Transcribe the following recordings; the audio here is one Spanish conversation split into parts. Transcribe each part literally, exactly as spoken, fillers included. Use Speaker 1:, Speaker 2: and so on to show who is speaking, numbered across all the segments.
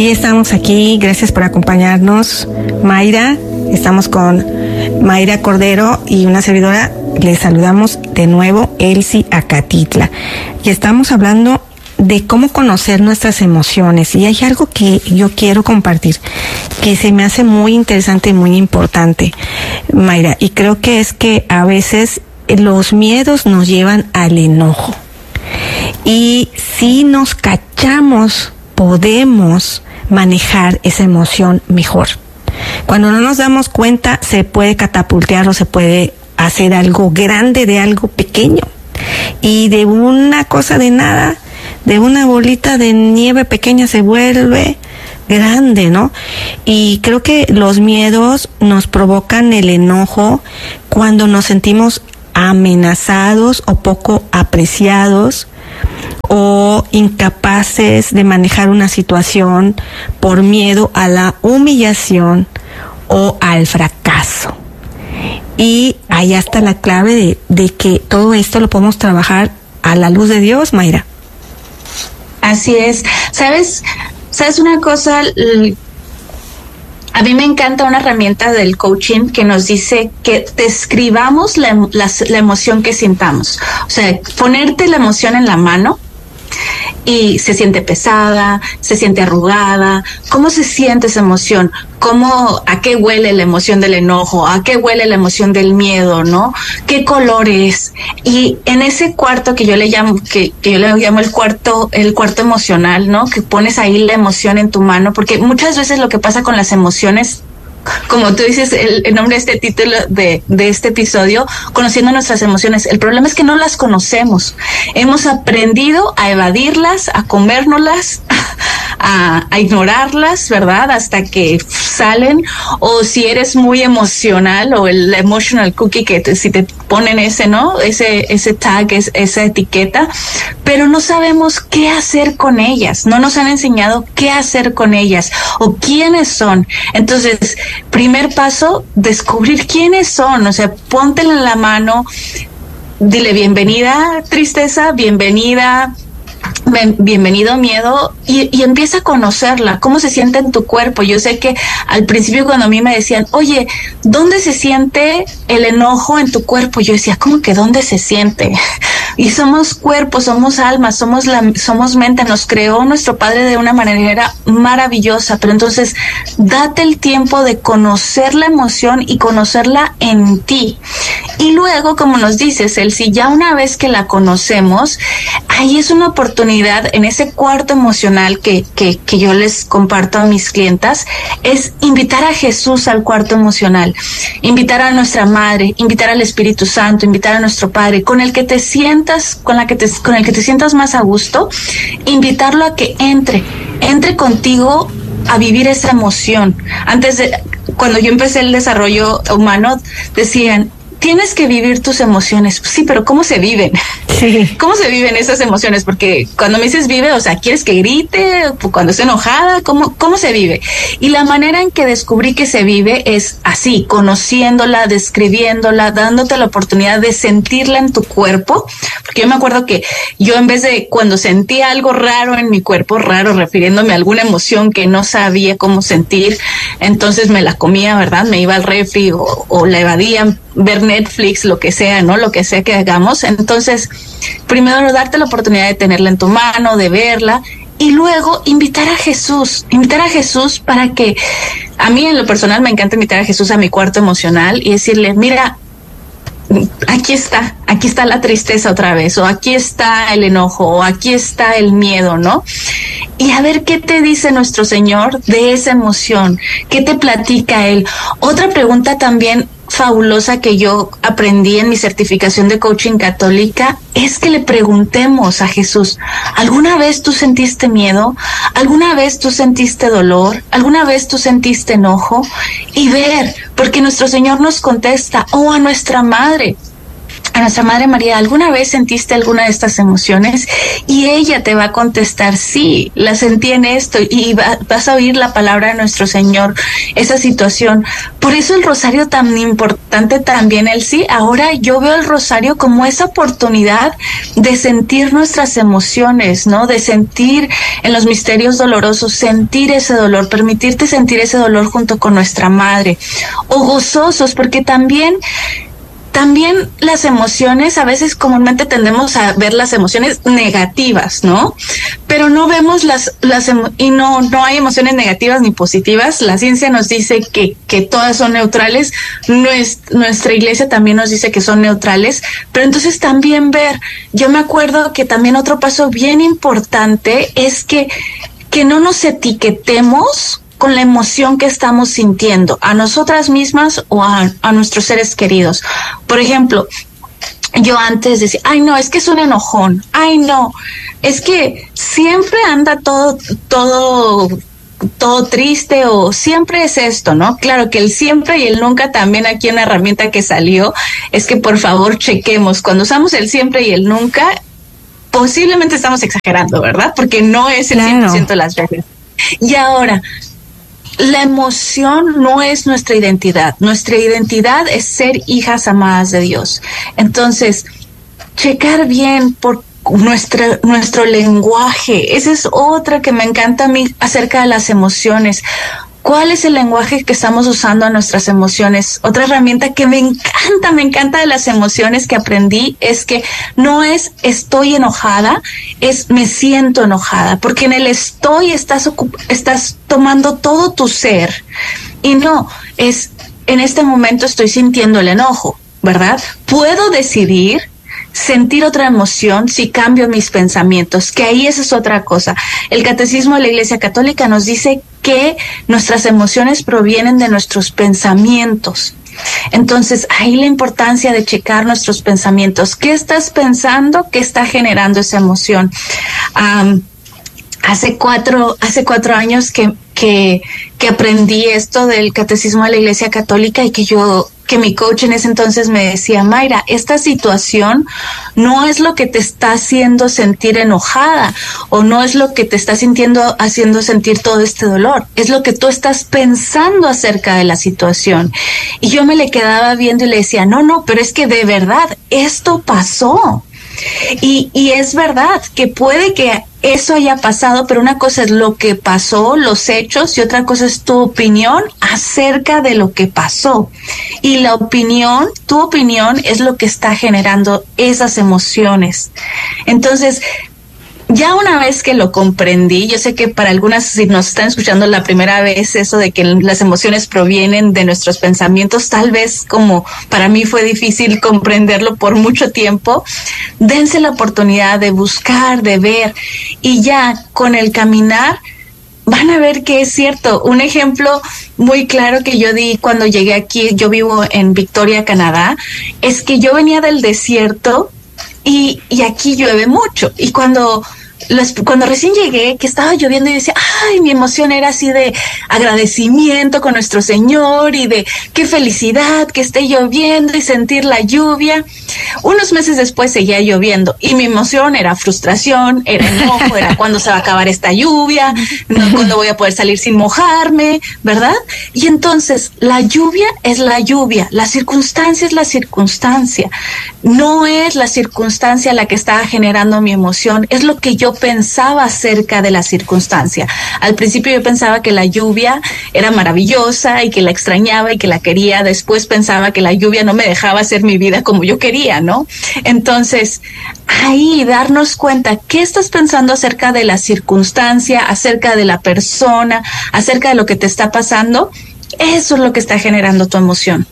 Speaker 1: Y estamos aquí, gracias por acompañarnos, Mayra. Estamos con Mayra Cordero y una servidora. Les saludamos de nuevo, Elsie Acatitla. Y estamos hablando de cómo conocer nuestras emociones. Y hay algo que yo quiero compartir, que se me hace muy interesante y muy importante, Mayra. Y creo que es que a veces los miedos nos llevan al enojo. Y si nos cachamos, podemos manejar esa emoción mejor. Cuando no nos damos cuenta, se puede catapultear o se puede hacer algo grande de algo pequeño. Y de una cosa de nada, de una bolita de nieve pequeña se vuelve grande, ¿no? Y creo que los miedos nos provocan el enojo cuando nos sentimos amenazados o poco apreciados, o incapaces de manejar una situación por miedo a la humillación o al fracaso. Y ahí está la clave de, de que todo esto lo podemos trabajar a la luz de Dios, Mayra.
Speaker 2: Así es. ¿Sabes? ¿Sabes una cosa? A mí me encanta una herramienta del coaching que nos dice que describamos la, la, la emoción que sintamos. O sea, ponerte la emoción en la mano y se siente pesada, se siente arrugada. ¿Cómo se siente esa emoción? ¿Cómo, a qué huele la emoción del enojo? ¿A qué huele la emoción del miedo, no? ¿Qué color es? Y en ese cuarto que yo le llamo, que, que yo le llamo el cuarto, el cuarto emocional, ¿no? Que pones ahí la emoción en tu mano, porque muchas veces lo que pasa con las emociones, como tú dices, el, el nombre de este título de, de este episodio, conociendo nuestras emociones. El problema es que no las conocemos. Hemos aprendido a evadirlas, a comérnoslas, a, a ignorarlas, ¿verdad? Hasta que salen. O si eres muy emocional, o el emotional cookie, que te, si te ponen ese, ¿no? Ese, ese tag, es, esa etiqueta, pero no sabemos qué hacer con ellas. No nos han enseñado qué hacer con ellas o quiénes son. Entonces, primer paso, descubrir quiénes son. O sea, póntela en la mano, dile bienvenida tristeza, bienvenida, bienvenido miedo, y, y empieza a conocerla, cómo se siente en tu cuerpo. Yo sé que al principio cuando a mí me decían, oye, ¿dónde se siente el enojo en tu cuerpo? Yo decía, ¿cómo que dónde se siente? Y somos cuerpo, somos alma, somos la, somos mente. Nos creó nuestro Padre de una manera maravillosa, pero entonces date el tiempo de conocer la emoción y conocerla en ti. Y luego, como nos dices, Elsie, ya una vez que la conocemos, ahí es una oportunidad en ese cuarto emocional que, que, que yo les comparto a mis clientas, es invitar a Jesús al cuarto emocional, invitar a nuestra Madre, invitar al Espíritu Santo, invitar a nuestro Padre, con el que te sientas con la que te, con el que te sientas más a gusto, invitarlo a que entre, entre contigo a vivir esa emoción. Antes de, cuando yo empecé el desarrollo humano, decían, tienes que vivir tus emociones. Sí, pero ¿cómo se viven? Sí. ¿Cómo se viven esas emociones? Porque cuando me dices vive, o sea, ¿quieres que grite? Cuando estoy enojada, ¿cómo, cómo se vive? Y la manera en que descubrí que se vive es así, conociéndola, describiéndola, dándote la oportunidad de sentirla en tu cuerpo. Porque yo me acuerdo que yo, en vez de cuando sentía algo raro en mi cuerpo, raro refiriéndome a alguna emoción que no sabía cómo sentir, entonces me la comía, ¿verdad? Me iba al refri o, o la evadía, ver Netflix, lo que sea, ¿no? Lo que sea que hagamos. Entonces, primero darte la oportunidad de tenerla en tu mano, de verla, y luego invitar a Jesús, invitar a Jesús para que, a mí en lo personal me encanta invitar a Jesús a mi cuarto emocional y decirle, mira, aquí está, aquí está la tristeza otra vez, o aquí está el enojo, o aquí está el miedo, ¿no? Y a ver qué te dice nuestro Señor de esa emoción, qué te platica Él. Otra pregunta también fabulosa que yo aprendí en mi certificación de coaching católica es que le preguntemos a Jesús, ¿alguna vez tú sentiste miedo? ¿Alguna vez tú sentiste dolor? ¿Alguna vez tú sentiste enojo? Y ver, porque nuestro Señor nos contesta, o a nuestra Madre. a nuestra Madre María, ¿alguna vez sentiste alguna de estas emociones? Y ella te va a contestar, sí, la sentí en esto, y va, vas a oír la palabra de nuestro Señor, esa situación. Por eso el rosario tan importante también, el sí. Ahora yo veo el rosario como esa oportunidad de sentir nuestras emociones, ¿no? De sentir en los misterios dolorosos, sentir ese dolor, permitirte sentir ese dolor junto con nuestra Madre. O gozosos, porque también También las emociones, a veces comúnmente tendemos a ver las emociones negativas, ¿no? Pero no vemos las, las emo- y no, no hay emociones negativas ni positivas. La ciencia nos dice que, que todas son neutrales. Nuest, nuestra iglesia también nos dice que son neutrales. Pero entonces también ver, yo me acuerdo que también otro paso bien importante es que, que no nos etiquetemos con la emoción que estamos sintiendo, a nosotras mismas o a, a nuestros seres queridos. Por ejemplo, yo antes decía, ay no, es que es un enojón, ay no, es que siempre anda todo, todo, todo triste, o siempre es esto, ¿no? Claro que el siempre y el nunca también, aquí una herramienta que salió, es que por favor chequemos, cuando usamos el siempre y el nunca, posiblemente estamos exagerando, ¿verdad? Porque no es el
Speaker 1: Claro.
Speaker 2: cien por ciento de las veces. Y ahora, la emoción no es nuestra identidad. Nuestra identidad es ser hijas amadas de Dios. Entonces, checar bien por nuestra, nuestro lenguaje. Esa es otra que me encanta a mí acerca de las emociones. ¿Cuál es el lenguaje que estamos usando a nuestras emociones? Otra herramienta que me encanta, me encanta de las emociones que aprendí es que no es estoy enojada, es me siento enojada, porque en el estoy estás, ocup- estás tomando todo tu ser, y no, es en este momento estoy sintiendo el enojo, ¿verdad? Puedo decidir sentir otra emoción si cambio mis pensamientos, que ahí esa es otra cosa. El Catecismo de la Iglesia Católica nos dice que nuestras emociones provienen de nuestros pensamientos. Entonces, ahí la importancia de checar nuestros pensamientos. ¿Qué estás pensando? ¿Qué está generando esa emoción? Um, hace cuatro, hace cuatro años que, que, que aprendí esto del Catecismo de la Iglesia Católica, y que yo, que mi coach en ese entonces me decía, Mayra, esta situación no es lo que te está haciendo sentir enojada, o no es lo que te está sintiendo, haciendo sentir todo este dolor, es lo que tú estás pensando acerca de la situación. Y yo me le quedaba viendo y le decía, no, no, pero es que de verdad, esto pasó. Y, y es verdad que puede que eso haya pasado, pero una cosa es lo que pasó, los hechos, y otra cosa es tu opinión acerca de lo que pasó. Y la opinión, tu opinión es lo que está generando esas emociones. Entonces, ya una vez que lo comprendí, yo sé que para algunas, si nos están escuchando la primera vez, eso de que las emociones provienen de nuestros pensamientos, tal vez como para mí fue difícil comprenderlo por mucho tiempo, dense la oportunidad de buscar, de ver, y ya con el caminar van a ver que es cierto. Un ejemplo muy claro que yo di cuando llegué aquí, yo vivo en Victoria, Canadá, es que yo venía del desierto y, y aquí llueve mucho, y cuando Las, cuando recién llegué, que estaba lloviendo, y decía, ay, mi emoción era así de agradecimiento con nuestro Señor, y de qué felicidad que esté lloviendo y sentir la lluvia. Unos meses después seguía lloviendo, y mi emoción era frustración, era enojo, era cuándo se va a acabar esta lluvia, no, cuándo voy a poder salir sin mojarme, ¿verdad? Y entonces, la lluvia es la lluvia, la circunstancia es la circunstancia, no es la circunstancia la que estaba generando mi emoción, es lo que yo pensaba acerca de la circunstancia. Al principio yo pensaba que la lluvia era maravillosa y que la extrañaba y que la quería. Después pensaba que la lluvia no me dejaba hacer mi vida como yo quería, ¿no? Entonces, ahí darnos cuenta qué estás pensando acerca de la circunstancia, acerca de la persona, acerca de lo que te está pasando. Eso es lo que está generando tu emoción.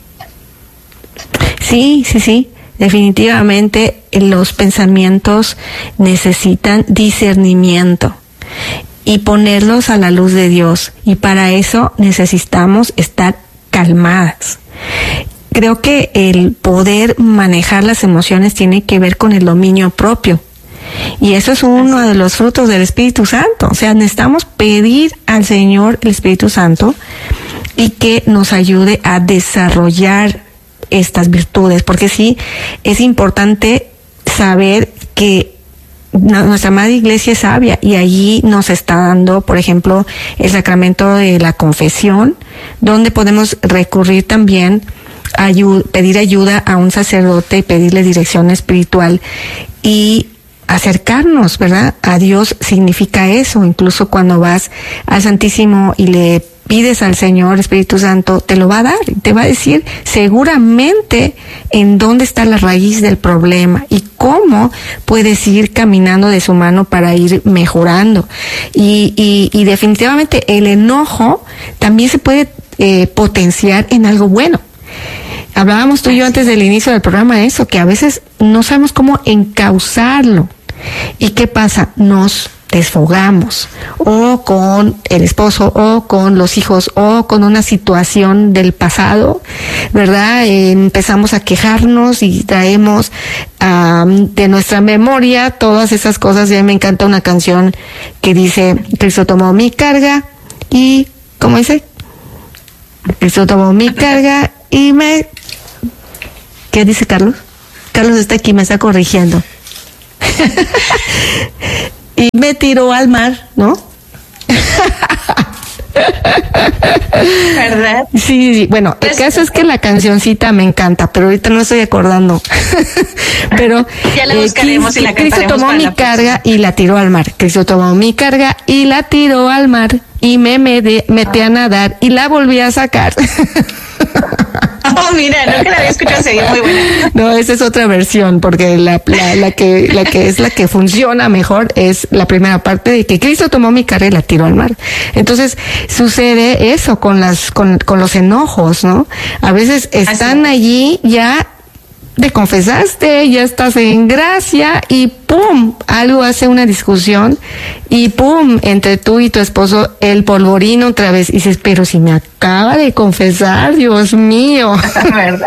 Speaker 1: Sí, sí, sí. Definitivamente los pensamientos necesitan discernimiento y ponerlos a la luz de Dios, y para eso necesitamos estar calmadas. Creo que el poder manejar las emociones tiene que ver con el dominio propio, y eso es uno de los frutos del Espíritu Santo. O sea, necesitamos pedir al Señor, el Espíritu Santo, y que nos ayude a desarrollar estas virtudes, porque sí es importante saber que nuestra Madre Iglesia es sabia y allí nos está dando, por ejemplo, el sacramento de la confesión, donde podemos recurrir también a ayuda, pedir ayuda a un sacerdote y pedirle dirección espiritual y acercarnos, ¿verdad? A Dios significa eso. Incluso cuando vas al Santísimo y le pides al Señor Espíritu Santo, te lo va a dar, te va a decir seguramente en dónde está la raíz del problema y cómo puedes ir caminando de su mano para ir mejorando. Y, y, y definitivamente el enojo también se puede eh, potenciar en algo bueno. Hablábamos tú y yo antes del inicio del programa de eso, que a veces no sabemos cómo encauzarlo. ¿Y qué pasa? Nos desfogamos o con el esposo o con los hijos o con una situación del pasado, ¿verdad? Eh, empezamos a quejarnos y traemos um, de nuestra memoria todas esas cosas. Y a mí me encanta una canción que dice: Cristo tomó mi carga y, ¿cómo dice? Cristo tomó mi carga y me... ¿Qué dice Carlos? Carlos está aquí, me está corrigiendo. Y me tiró al mar, ¿no?
Speaker 2: ¿Verdad?
Speaker 1: Sí, sí, bueno, el caso es que la cancioncita me encanta, pero ahorita no estoy acordando. Pero
Speaker 2: ya la buscaremos
Speaker 1: eh,
Speaker 2: y la
Speaker 1: Cristo tomó mi carga y la tiró al mar. Cristo tomó mi carga y la tiró al mar y me, me de, metí a nadar y la volví a sacar.
Speaker 2: Oh, mira, nunca la había escuchado, se muy buena.
Speaker 1: No, esa es otra versión, porque la, la, la que, la que es la que funciona mejor es la primera parte de que Cristo tomó mi carga y la tiró al mar. Entonces, sucede eso con las, con, con los enojos, ¿no? A veces están allí ya, te confesaste, ya estás en gracia y pum, algo hace una discusión y pum, entre tú y tu esposo el polvorín otra vez y dices, pero si me acaba de confesar, Dios mío.
Speaker 2: ¿Verdad?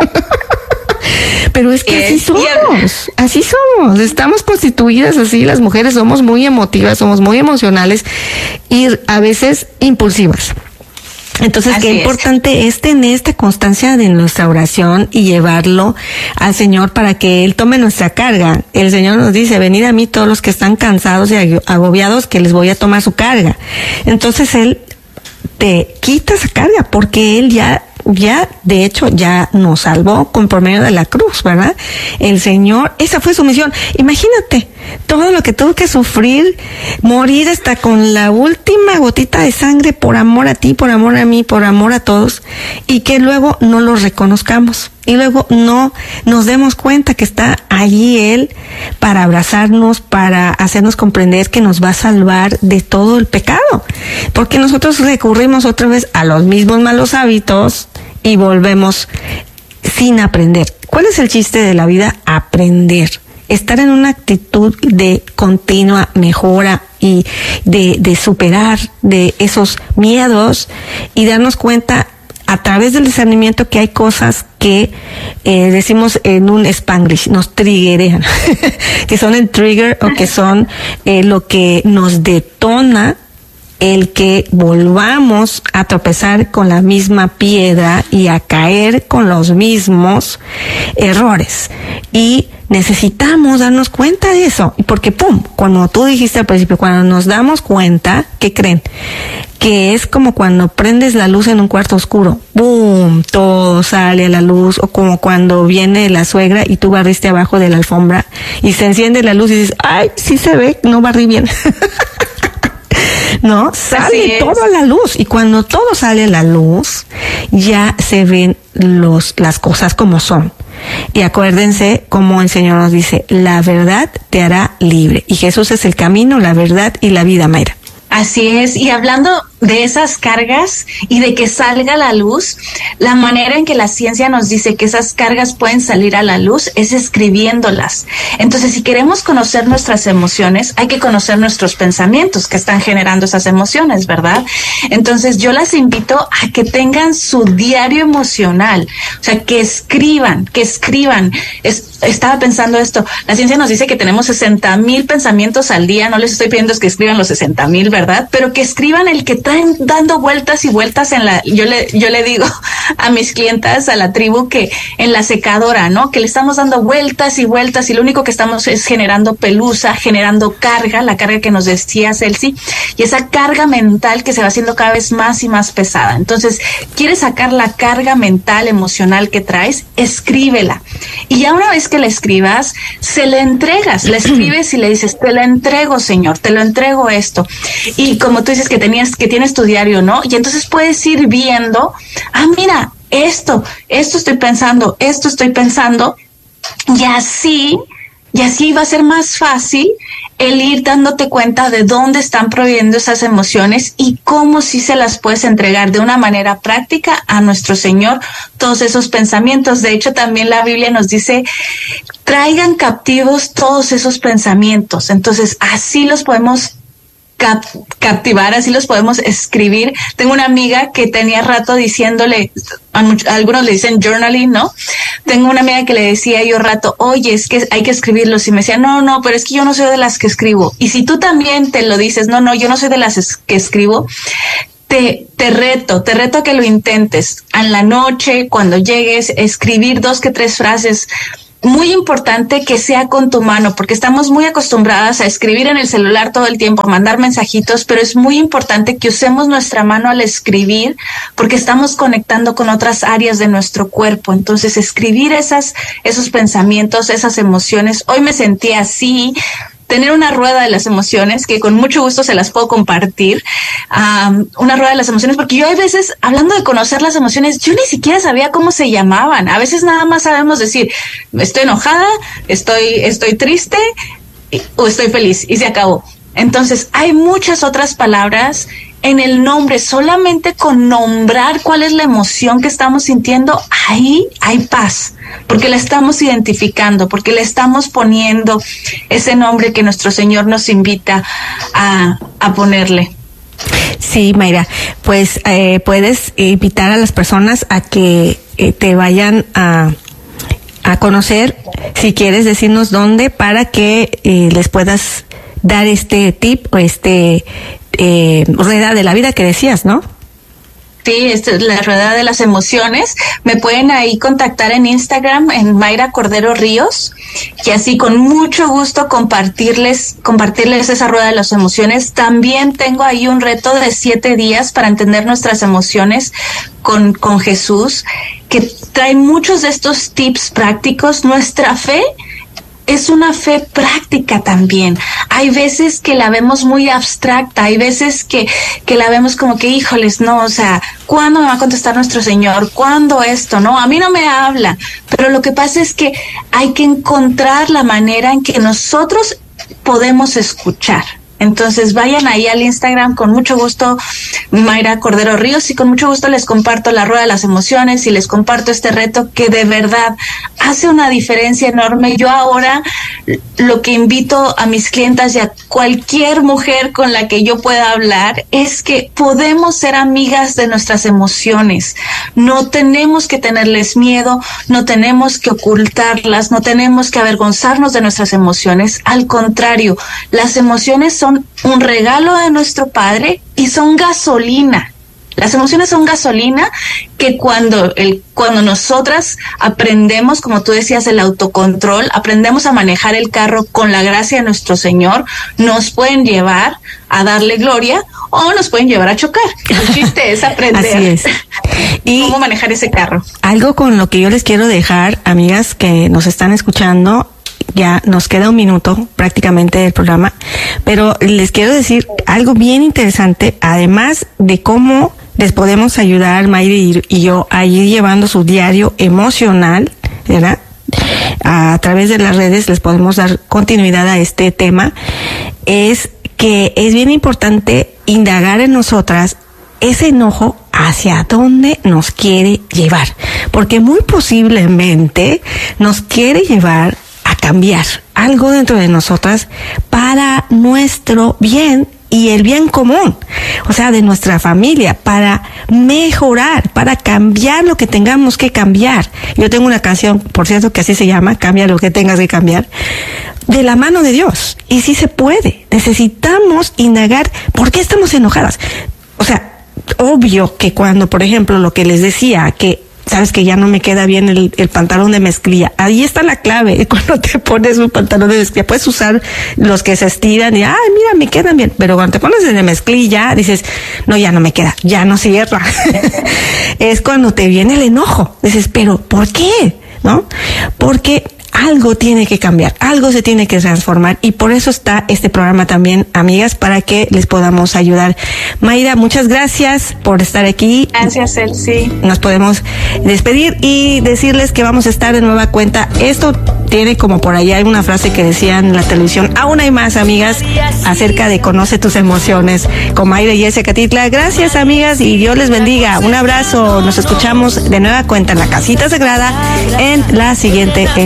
Speaker 1: Pero es que así somos, así somos, estamos constituidas así, las mujeres somos muy emotivas, somos muy emocionales y a veces impulsivas. Entonces,
Speaker 2: así
Speaker 1: qué importante es. es tener esta constancia de nuestra oración y llevarlo al Señor para que Él tome nuestra carga. El Señor nos dice, venid a mí todos los que están cansados y agobiados, que les voy a tomar su carga. Entonces, Él te quita esa carga porque Él ya ya, de hecho, ya nos salvó con por medio de la cruz, ¿verdad? El Señor, esa fue su misión. Imagínate todo lo que tuvo que sufrir, morir hasta con la última gotita de sangre por amor a ti, por amor a mí, por amor a todos, y que luego no lo reconozcamos. Y luego no nos demos cuenta que está allí Él para abrazarnos, para hacernos comprender que nos va a salvar de todo el pecado. Porque nosotros recurrimos otra vez a los mismos malos hábitos y volvemos sin aprender. ¿Cuál es el chiste de la vida? Aprender. Estar en una actitud de continua mejora y de, de superar de esos miedos y darnos cuenta a través del discernimiento que hay cosas que eh, decimos en un Spanglish, nos triggerean, que son el trigger o que son eh, lo que nos detona el que volvamos a tropezar con la misma piedra y a caer con los mismos errores. Y necesitamos darnos cuenta de eso, porque pum, como tú dijiste al principio, cuando nos damos cuenta, ¿qué creen? Que es como cuando prendes la luz en un cuarto oscuro, ¡boom!, todo sale a la luz, o como cuando viene la suegra y tú barriste abajo de la alfombra y se enciende la luz y dices, ¡ay, sí se ve, no barrí bien! No, sale todo a la luz, y cuando todo sale a la luz, ya se ven los, las cosas como son. Y acuérdense como el Señor nos dice, la verdad te hará libre. Y Jesús es el camino, la verdad y la vida, Mayra.
Speaker 2: Así es, y hablando de esas cargas y de que salga a la luz, la manera en que la ciencia nos dice que esas cargas pueden salir a la luz es escribiéndolas. Entonces, si queremos conocer nuestras emociones, hay que conocer nuestros pensamientos que están generando esas emociones, ¿verdad? Entonces, yo las invito a que tengan su diario emocional, o sea, que escriban, que escriban. Es, estaba pensando esto, la ciencia nos dice que tenemos sesenta mil pensamientos al día, no les estoy pidiendo que escriban los sesenta mil, ¿verdad? Pero que escriban el que trae traen dando vueltas y vueltas en la, yo le, yo le digo a mis clientas, a la tribu, que en la secadora, ¿no? Que le estamos dando vueltas y vueltas y lo único que estamos es generando pelusa, generando carga, la carga que nos decía Celsi, y esa carga mental que se va haciendo cada vez más y más pesada. Entonces, ¿quieres sacar la carga mental, emocional que traes? Escríbela. Y ya una vez que la escribas, se la entregas, la escribes y le dices, te la entrego, Señor, te lo entrego esto. Y como tú dices que tenías, que tienes tu diario, ¿no? Y entonces puedes ir viendo, ah, mira, esto, esto estoy pensando, esto estoy pensando, y así, y así va a ser más fácil el ir dándote cuenta de dónde están proveniendo esas emociones y cómo sí se las puedes entregar de una manera práctica a nuestro Señor, todos esos pensamientos. De hecho, también la Biblia nos dice, traigan captivos todos esos pensamientos. Entonces, así los podemos Cap, captivar, así los podemos escribir. Tengo una amiga que tenía rato diciéndole, a, muchos, a algunos le dicen journaling, ¿no? Tengo una amiga que le decía yo rato, oye, es que hay que escribirlos, y me decía, no, no, pero es que yo no soy de las que escribo. Y si tú también te lo dices, no, no, yo no soy de las es, que escribo, Te, te reto, te reto a que lo intentes. En la noche, cuando llegues, escribir dos que tres frases. Muy importante que sea con tu mano, porque estamos muy acostumbradas a escribir en el celular todo el tiempo, a mandar mensajitos, pero es muy importante que usemos nuestra mano al escribir, porque estamos conectando con otras áreas de nuestro cuerpo. Entonces, escribir esas, esos pensamientos, esas emociones. Hoy me sentí así. Tener una rueda de las emociones, que con mucho gusto se las puedo compartir, um, una rueda de las emociones, porque yo a veces, hablando de conocer las emociones, yo ni siquiera sabía cómo se llamaban. A veces nada más sabemos decir, estoy enojada, estoy, estoy triste, o estoy feliz, y se acabó. Entonces, hay muchas otras palabras en el nombre. Solamente con nombrar cuál es la emoción que estamos sintiendo, ahí hay paz, porque la estamos identificando, porque le estamos poniendo ese nombre que nuestro Señor nos invita a, a ponerle.
Speaker 1: Sí, Mayra, pues eh, puedes invitar a las personas a que eh, te vayan a, a conocer, si quieres decirnos dónde, para que eh, les puedas dar este tip o este eh, rueda de la vida que decías, ¿no?
Speaker 2: Sí, esta es la rueda de las emociones. Me pueden ahí contactar en Instagram, en Mayra Cordero Ríos, y así con mucho gusto compartirles, compartirles esa rueda de las emociones. También tengo ahí un reto de siete días para entender nuestras emociones con, con Jesús, que trae muchos de estos tips prácticos. Nuestra fe es una fe práctica también. Hay veces que la vemos muy abstracta, hay veces que, que la vemos como que, híjoles, no, o sea, ¿cuándo me va a contestar nuestro Señor? ¿Cuándo esto? No, a mí no me habla. Pero lo que pasa es que hay que encontrar la manera en que nosotros podemos escuchar. Entonces vayan ahí al Instagram, con mucho gusto, Mayra Cordero Ríos, y con mucho gusto les comparto la rueda de las emociones y les comparto este reto que de verdad hace una diferencia enorme. Yo ahora lo que invito a mis clientas y a cualquier mujer con la que yo pueda hablar es que podemos ser amigas de nuestras emociones. No tenemos que tenerles miedo, no tenemos que ocultarlas, no tenemos que avergonzarnos de nuestras emociones. Al contrario, las emociones son un regalo de nuestro Padre y son gasolina. Las emociones son gasolina que cuando el cuando nosotras aprendemos, como tú decías, el autocontrol, aprendemos a manejar el carro con la gracia de nuestro Señor, nos pueden llevar a darle gloria o nos pueden llevar a chocar. El chiste es aprender.
Speaker 1: Así es. Y
Speaker 2: cómo manejar ese carro.
Speaker 1: Algo con lo que yo les quiero dejar, amigas que nos están escuchando, ya nos queda un minuto prácticamente del programa, pero les quiero decir algo bien interesante, además de cómo les podemos ayudar, Mayra y yo, a ir llevando su diario emocional, ¿verdad? A través de las redes les podemos dar continuidad a este tema. Es que es bien importante indagar en nosotras ese enojo hacia dónde nos quiere llevar, porque muy posiblemente nos quiere llevar a cambiar algo dentro de nosotras para nuestro bien y el bien común, o sea, de nuestra familia, para mejorar, para cambiar lo que tengamos que cambiar. Yo tengo una canción, por cierto, que así se llama, Cambia lo que tengas que cambiar, de la mano de Dios. Y sí se puede. Necesitamos indagar por qué estamos enojadas. O sea, obvio que cuando, por ejemplo, lo que les decía, que sabes que ya no me queda bien el, el pantalón de mezclilla. Ahí está la clave. Cuando te pones un pantalón de mezclilla, puedes usar los que se estiran y, ay, mira, me quedan bien. Pero cuando te pones el de mezclilla, dices, no, ya no me queda, ya no cierra. Es cuando te viene el enojo. Dices, pero, ¿por qué? ¿No? Porque algo tiene que cambiar, algo se tiene que transformar, y por eso está este programa también, amigas, para que les podamos ayudar. Mayra, muchas gracias por estar aquí.
Speaker 2: Gracias, Elsie.
Speaker 1: Nos podemos despedir y decirles que vamos a estar de nueva cuenta. Esto tiene como por allá una frase que decían en la televisión, aún hay más, amigas, acerca de conoce tus emociones, con Mayra y Elsie Acatitla. Gracias, amigas, y Dios les bendiga. Un abrazo. Nos escuchamos de nueva cuenta en la Casita Sagrada en la siguiente